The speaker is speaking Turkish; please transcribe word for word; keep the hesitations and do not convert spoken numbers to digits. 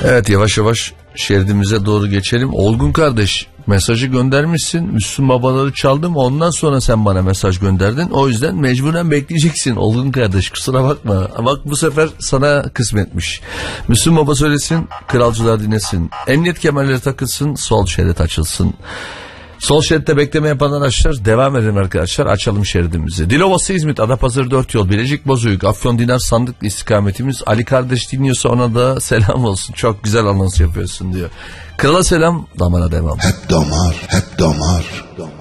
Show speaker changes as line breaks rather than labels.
Evet, yavaş yavaş şeridimize doğru geçelim. Olgun kardeş, mesajı göndermişsin. Müslüm Babaları çaldım, ondan sonra sen bana mesaj gönderdin. O yüzden mecburen bekleyeceksin Olgun kardeş, kusura bakma. Bak bu sefer sana kısmetmiş. Müslüm Baba söylesin, kralcılar dinlesin. Emniyet kemerleri takılsın, sol şerit açılsın. Sol şeritte bekleme yapan araçlar devam edelim arkadaşlar, açalım şeridimizi. Dilovası İzmit, Adapazarı dört yol, Bilecik Bozüyük, Afyon Dinar Sandıklı istikametimiz. Ali kardeş dinliyorsa ona da selam olsun, çok güzel anons yapıyorsun diyor. Krala selam, damara devam.
Hep damar, hep damar, damar.